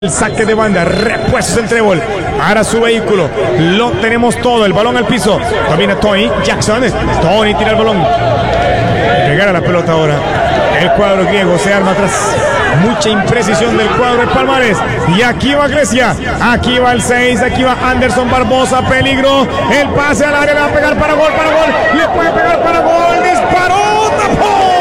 El saque de banda, repuestos el trébol para su vehículo, lo tenemos todo, el balón al piso, domina Tony Jackson, Tony tira el balón, regala la pelota ahora, el cuadro griego se arma atrás, mucha imprecisión del cuadro de Palmares, y aquí va Grecia, aquí va el 6, aquí va Anderson Barbosa, peligro, el pase al área, le va a pegar para gol, le puede pegar para gol, disparó, tapó.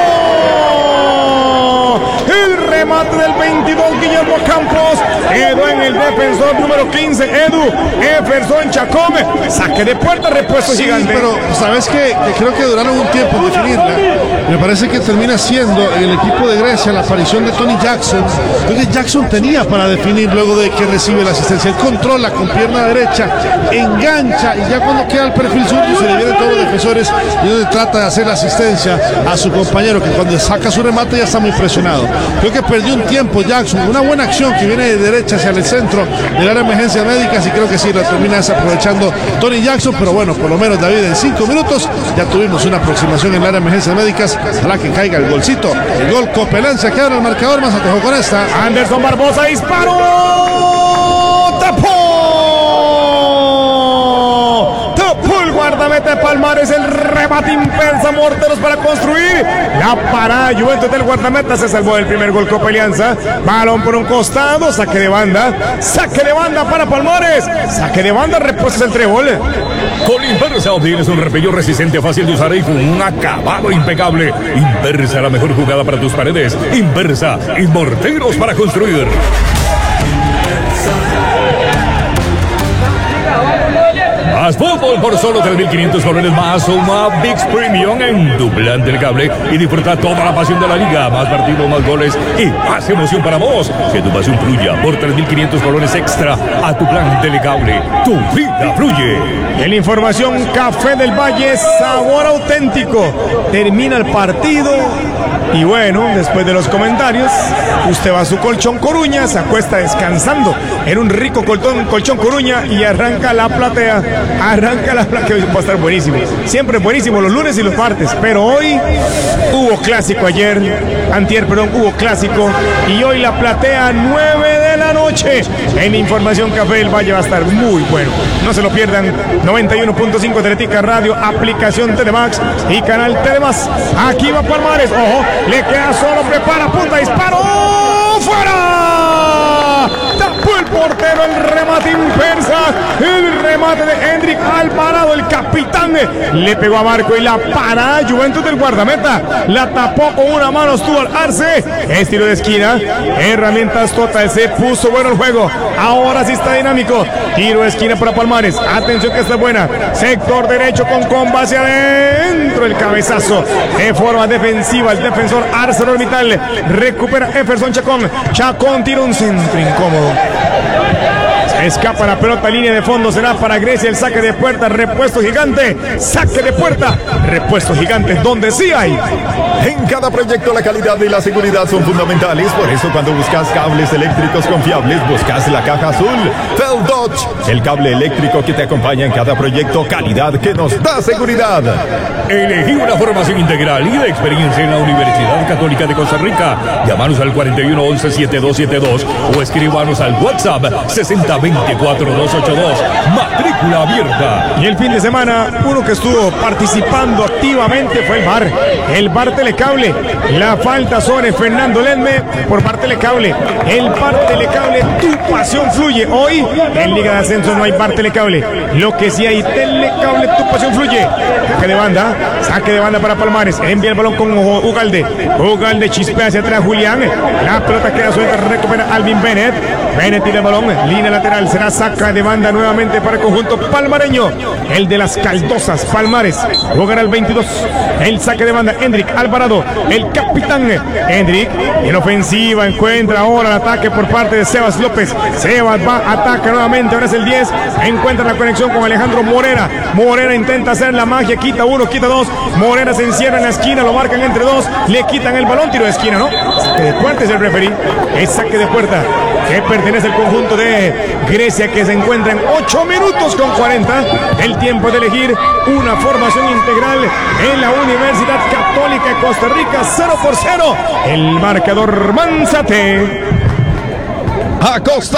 El remate del 22, Guillermo Campos, quedó en el defensor número 15, Eferson Chacón, saque de puerta, repuesto gigante. Pero sabes que creo que duraron un tiempo en definirla. Me parece que termina siendo en el equipo de Grecia la aparición de Tony Jackson. Creo que Jackson tenía para definir luego de que recibe la asistencia. Él controla con pierna derecha, engancha y ya cuando queda el perfil zurdo se le vienen todos los defensores y donde trata de hacer la asistencia a su compañero, que cuando saca su remate ya está muy presionado. Creo que perdió un tiempo Jackson, una buena acción que viene de derecha hacia el centro del área de emergencias médicas, y creo que sí lo termina desaprovechando Tony Jackson, pero bueno, por lo menos David, en 5 minutos ya tuvimos una aproximación en el área de emergencias médicas. Ojalá que caiga el golcito, el gol Copelanza, que abre el marcador. Más atejo con esta. Anderson Barbosa disparó, tapó el guardameta de Palmares, el remate impensa, morteros para construir, la parada Juventus del guardameta, se salvó del primer gol Copa Alianza, balón por un costado, saque de banda para Palmares, saque de banda, repuestos el trébol. Con Inversa obtienes un repello resistente, fácil de usar y con un acabado impecable. Inversa, la mejor jugada para tus paredes. Inversa y morteros para construir. Más fútbol por solo 3.500 colones más Suma ViX Premium en tu plan del cable y disfruta toda la pasión de la liga. Más partidos, más goles y más emoción para vos. Que tu pasión fluya por 3.500 colones extra a tu plan del cable. Tu vida fluye. En la información, Café del Valle, sabor auténtico. Termina el partido y bueno, después de los comentarios, usted va a su colchón Coruña, se acuesta descansando en un rico colchón Coruña y arranca la platea. Que hoy va a estar buenísimo. Siempre buenísimo los lunes y los martes, pero hoy hubo clásico hubo clásico y hoy la platea 9 de la noche. En Información Café del Valle va a estar muy bueno. No se lo pierdan. 91.5 Teletica Radio, aplicación Telemax y canal Telemás. Aquí va Palmares. Ojo, le queda solo, prepara, punta, disparo. ¡Fuera! Tapó el portero, el remate impensa, el remate de Hendrik Alvarado, el capitán, le pegó a Marco y la parada Juventus del guardameta, la tapó con una mano Stuart Arce, estilo de esquina, herramientas total, se puso bueno el juego, ahora sí está dinámico, tiro de esquina para Palmares, atención que está buena, sector derecho con comba hacia adentro, el cabezazo de forma defensiva, el defensor ArcelorMittal, recupera Eferson Chacón tira un centro incómodo. Escapa la pelota, línea de fondo, será para Grecia, el saque de puerta, repuesto gigante, saque de puerta, repuesto gigante, donde sí hay. En cada proyecto la calidad y la seguridad son fundamentales, por eso cuando buscas cables eléctricos confiables, buscas la caja azul Feldotch, el cable eléctrico que te acompaña en cada proyecto, calidad que nos da seguridad. Elegí una formación integral y de experiencia en la Universidad Católica de Costa Rica. Llámanos al 4111-7272 o escríbanos al WhatsApp 6024-282. Matrícula abierta. Y el fin de semana, uno que estuvo participando activamente fue el VAR Telecable. La falta sobre Fernando Ledme por VAR Telecable. El VAR Telecable, tu pasión fluye. Hoy en Liga de Ascenso no hay VAR Telecable. Lo que sí hay, Telecable, tu pasión fluye. Saque de banda para Palmares. Envía el balón con Ugalde. Ugalde chispea hacia atrás Julián. La pelota queda suelta, recupera Alvin Bennett. Bennett tira el balón, línea lateral, será saca de banda nuevamente para el conjunto palmareño, el de las caldosas Palmares, jugará el 22, el saque de banda, Hendrik Alvarado, el capitán Hendrik, en ofensiva encuentra ahora el ataque por parte de Sebas López, Sebas ataca nuevamente, ahora es el 10, encuentra la conexión con Alejandro Morera, Morera intenta hacer la magia, quita uno, quita dos, Morera se encierra en la esquina, lo marcan entre dos, le quitan el balón, tiro de esquina, ¿no? Saque de puerta es el referee, es saque de puerta, que pertenece al conjunto de Grecia, que se encuentra en 8 minutos con 40, el tiempo de elegir una formación integral en la Universidad Católica de Costa Rica, 0-0, el marcador Manzate. Acosta.